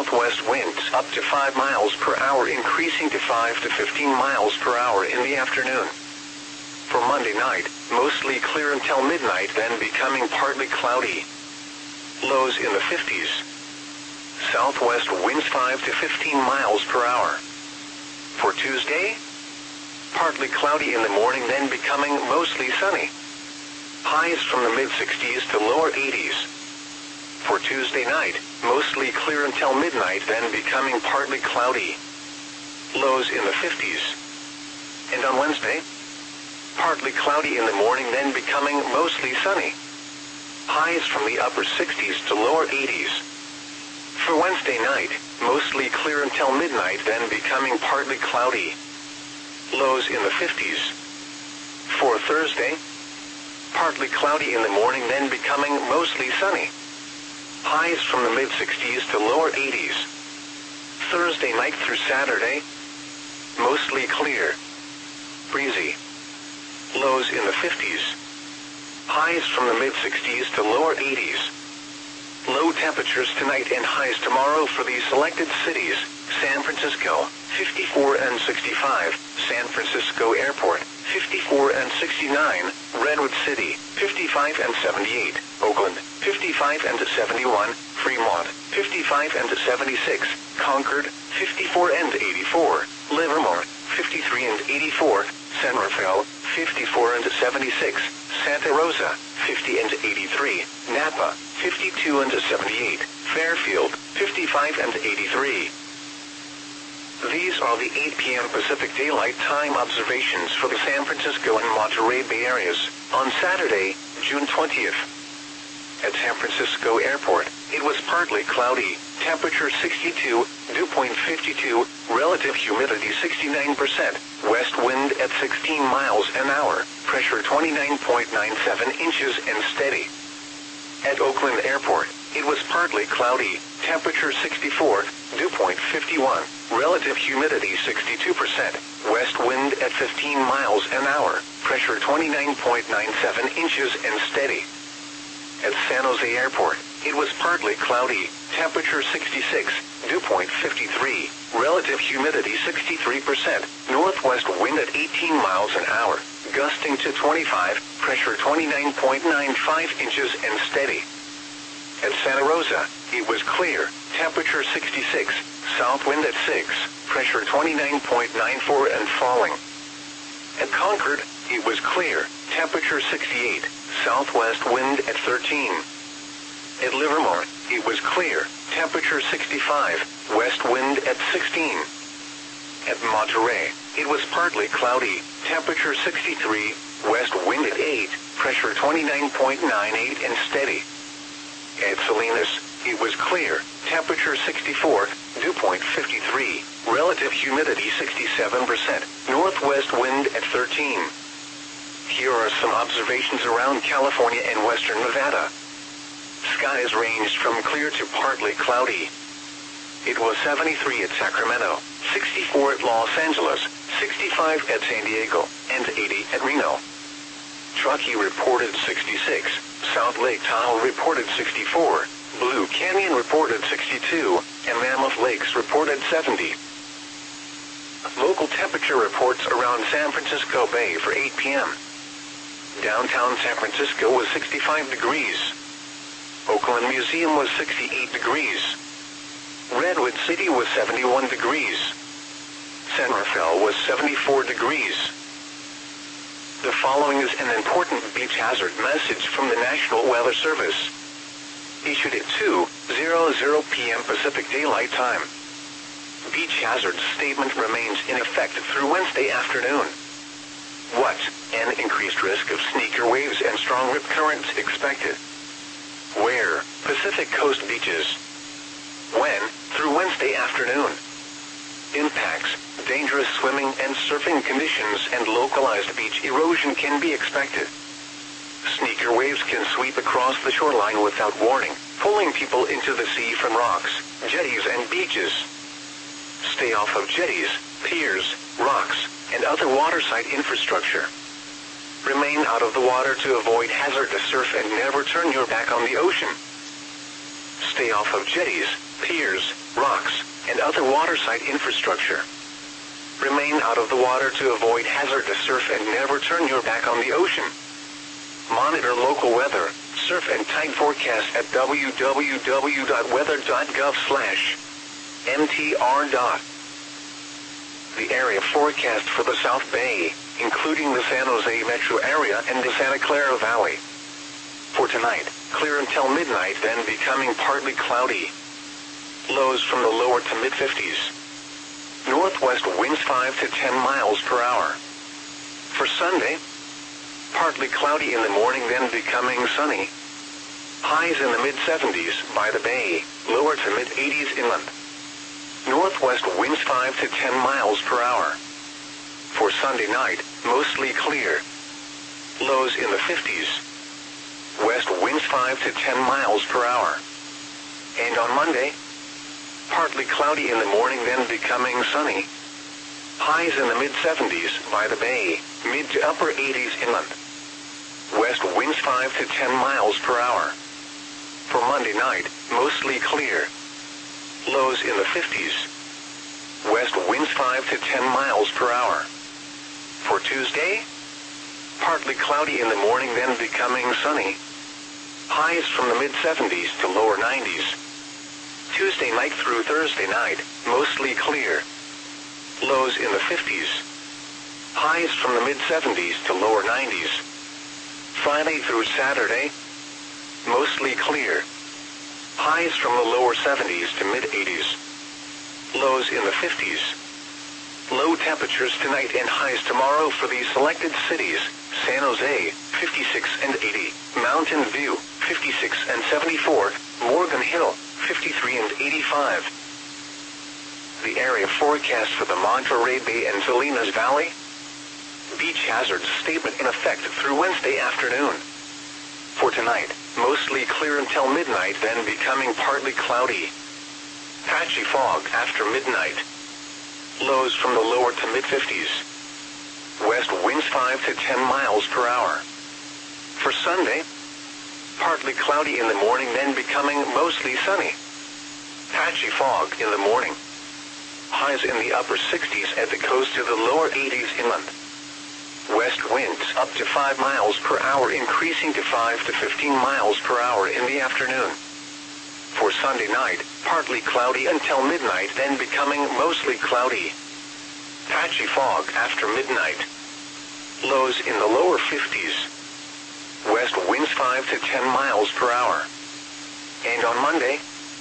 southwest winds up to 5 miles per hour, increasing to 5 to 15 miles per hour in the afternoon. For Monday night, mostly clear until midnight, then becoming partly cloudy. Lows in the 50s. Southwest winds 5 to 15 miles per hour. For Tuesday, partly cloudy in the morning, then becoming mostly sunny. Highs from the mid-60s to lower 80s. For Tuesday night, mostly clear until midnight, then becoming partly cloudy. Lows in the 50s. And on Wednesday, partly cloudy in the morning, then becoming mostly sunny. Highs from the upper 60s to lower 80s. For Wednesday night, mostly clear until midnight, then becoming partly cloudy. Lows in the 50s. For Thursday, partly cloudy in the morning, then becoming mostly sunny. Highs from the mid-60s to lower 80s. Thursday night through Saturday, mostly clear. Breezy. Lows in the 50s. Highs from the mid-60s to lower 80s. Low temperatures tonight and highs tomorrow for these selected cities: San Francisco, 54 and 65, San Francisco Airport, 54 and 69, Redwood City, 55 and 78, Oakland, 55 and 71, Fremont, 55 and 76, Concord, 54 and 84, Livermore, 53 and 84, San Rafael, 54 and 76, Santa Rosa, 50 and 83, Napa, 52 and 78, Fairfield, 55 and 83. These are the 8 p.m. Pacific Daylight Time observations for the San Francisco and Monterey Bay areas on Saturday, June 20th. At San Francisco Airport, it was partly cloudy, temperature 62, dew point 52, relative humidity 69%, west wind at 16 miles an hour, pressure 29.97 inches and steady. At Oakland Airport, it was partly cloudy, temperature 64, dew point 51, relative humidity 62%, west wind at 15 miles an hour, pressure 29.97 inches and steady. At San Jose Airport, it was partly cloudy, temperature 66, dew point 53, relative humidity 63%, northwest wind at 18 miles an hour, gusting to 25, pressure 29.95 inches and steady. At Santa Rosa, it was clear, temperature 66, south wind at 6, pressure 29.94 and falling. At Concord, it was clear, temperature 68, southwest wind at 13. At Livermore, it was clear, temperature 65, west wind at 16. At Monterey, it was partly cloudy, temperature 63, west wind at 8, pressure 29.98 and steady. At Salinas, it was clear, temperature 64, dew point 53, relative humidity 67%, northwest wind at 13. Here are some observations around California and western Nevada. Skies ranged from clear to partly cloudy. It was 73 at Sacramento, 64 at Los Angeles, 65 at San Diego, and 80 at Reno. Truckee reported 66, South Lake Tahoe reported 64, Blue Canyon reported 62, and Mammoth Lakes reported 70. Local temperature reports around San Francisco Bay for 8 p.m. Downtown San Francisco was 65 degrees. Oakland Museum was 68 degrees. Redwood City was 71 degrees. San Rafael was 74 degrees. The following is an important beach hazard message from the National Weather Service. Issued at 2:00 p.m. Pacific Daylight Time. Beach hazard statement remains in effect through Wednesday afternoon. What? An increased risk of sneaker waves and strong rip currents expected. Where? Pacific Coast beaches. When? Through Wednesday afternoon. Impacts, dangerous swimming and surfing conditions and localized beach erosion can be expected. Sneaker waves can sweep across the shoreline without warning, pulling people into the sea from rocks, jetties and beaches. Stay off of jetties, piers, rocks, and other waterside infrastructure. Remain out of the water to avoid hazardous surf and never turn your back on the ocean. Stay off of jetties, piers, rocks, and other waterside infrastructure. Remain out of the water to avoid hazardous surf and never turn your back on the ocean. Monitor local weather, surf and tide forecast at www.weather.gov/mtr. The area forecast for the South Bay, including the San Jose metro area and the Santa Clara Valley. For tonight, clear until midnight, then becoming partly cloudy. Lows from the lower to mid-50s. Northwest winds 5 to 10 miles per hour. For Sunday, partly cloudy in the morning, then becoming sunny. Highs in the mid-70s by the bay, lower to mid-80s inland. Northwest winds 5 to 10 miles per hour. For Sunday night, mostly clear. Lows in the 50s. West winds 5 to 10 miles per hour. And on Monday, partly cloudy in the morning, then becoming sunny. Highs in the mid-70s by the bay, mid to upper 80s inland. West winds 5 to 10 miles per hour. For Monday night, mostly clear. Lows in the 50s. West winds 5 to 10 miles per hour. For Tuesday, partly cloudy in the morning, then becoming sunny. Highs from the mid-70s to lower 90s. Tuesday night through Thursday night, mostly clear. Lows in the 50s. Highs from the mid-70s to lower 90s. Friday through Saturday, mostly clear. Highs from the lower 70s to mid-80s. Lows in the 50s. Low temperatures tonight and highs tomorrow for these selected cities: San Jose, 56 and 80, Mountain View, 56 and 74, Morgan Hill, 53 and 85. The area forecast for the Monterey Bay and Salinas Valley. Beach hazards statement in effect through Wednesday afternoon. For tonight, mostly clear until midnight, then becoming partly cloudy. Patchy fog after midnight. Lows from the lower to mid-50s. West winds 5 to 10 miles per hour. For Sunday, partly cloudy in the morning, then becoming mostly sunny. Patchy fog in the morning. Highs in the upper 60s at the coast to the lower 80s inland. West winds up to 5 miles per hour, increasing to 5 to 15 miles per hour in the afternoon. For Sunday night, partly cloudy until midnight, then becoming mostly cloudy. Patchy fog after midnight. Lows in the lower 50s. West winds 5 to 10 miles per hour. And on Monday,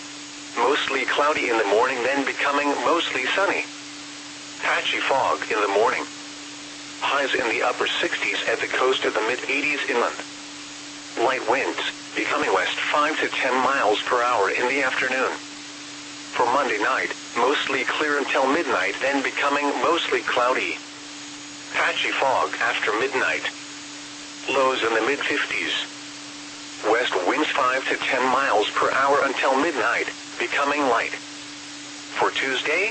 mostly cloudy in the morning, then becoming mostly sunny. Patchy fog in the morning. Highs in the upper 60s at the coast to the mid-80s inland. Light winds, becoming west 5 to 10 miles per hour in the afternoon. For Monday night, mostly clear until midnight, then becoming mostly cloudy. Patchy fog after midnight. Lows in the mid-50s. West winds 5 to 10 miles per hour until midnight, becoming light. For Tuesday,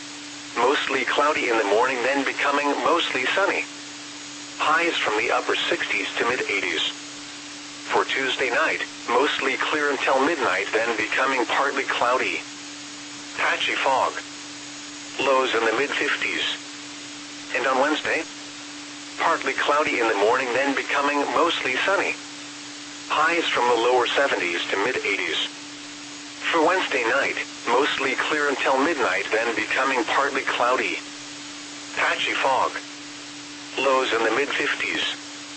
mostly cloudy in the morning, then becoming mostly sunny. Highs from the upper 60s to mid-80s. For Tuesday night, mostly clear until midnight, then becoming partly cloudy. Patchy fog. Lows in the mid-50s. And on Wednesday, partly cloudy in the morning, then becoming mostly sunny. Highs from the lower 70s to mid-80s. For Wednesday night, mostly clear until midnight, then becoming partly cloudy. Patchy fog. Lows in the mid-50s.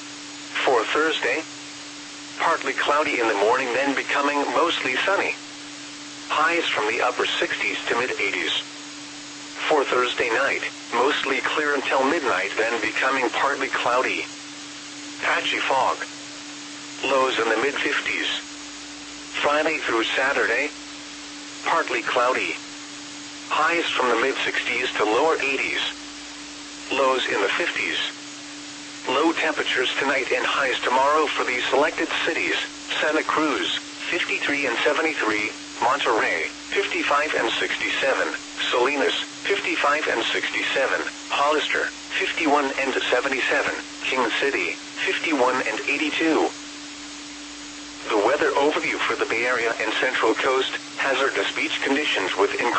For Thursday, partly cloudy in the morning, then becoming mostly sunny. Highs from the upper 60s to mid-80s. For Thursday night, mostly clear until midnight, then becoming partly cloudy. Patchy fog. Lows in the mid-50s. Friday through Saturday, partly cloudy. Highs from the mid-60s to lower 80s. Lows in the 50s. Low temperatures tonight and highs tomorrow for these selected cities: Santa Cruz, 53 and 73, Monterey, 55 and 67, Salinas, 55 and 67, Hollister, 51 and 77, King City, 51 and 82. The weather Weather overview for the Bay Area and Central Coast. Hazardous beach conditions with